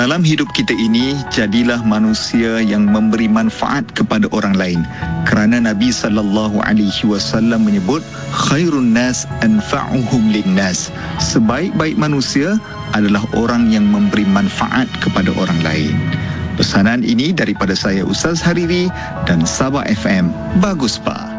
Dalam hidup kita ini, jadilah manusia yang memberi manfaat kepada orang lain. Kerana Nabi SAW menyebut, khairun nas anfa'uhum linnas. Sebaik-baik manusia adalah orang yang memberi manfaat kepada orang lain. Pesanan ini daripada saya Ustaz Hariri dan Sabah FM. Bagus Pak.